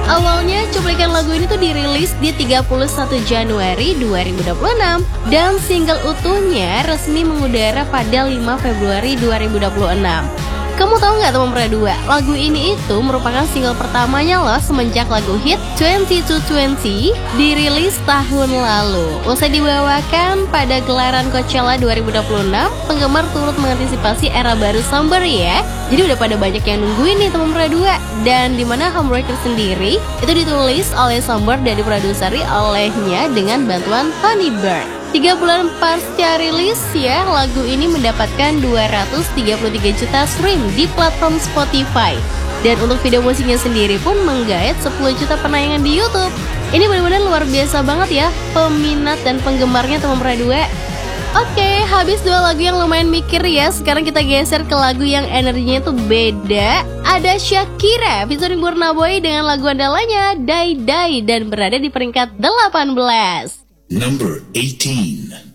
Awalnya cuplikan lagu ini tuh dirilis di 31 Januari 2026 dan single utuhnya resmi mengudara pada 5 Februari 2026. Kamu tahu nggak teman Pera 2, lagu ini itu merupakan single pertamanya loh semenjak lagu hit 2220 dirilis tahun lalu. Usai dibawakan pada gelaran Coachella 2026, penggemar turut mengantisipasi era baru Somber ya. Jadi udah pada banyak yang nungguin nih teman Pera 2. Dan dimana Homebreaker sendiri itu ditulis oleh Somber dan diproduseri olehnya dengan bantuan Tony Bird. 3 bulan pasca rilis ya, lagu ini mendapatkan 233 juta stream di platform Spotify. Dan untuk video musiknya sendiri pun menggait 10 juta penayangan di YouTube. Ini benar-benar luar biasa banget ya peminat dan penggemarnya teman Pera 2. Oke, habis 2 lagu yang lumayan mikir ya. Sekarang kita geser ke lagu yang energinya tuh beda. Ada Shakira featuring Burna Boy dengan lagu andalanya Die Die dan berada di peringkat 18. Number 18.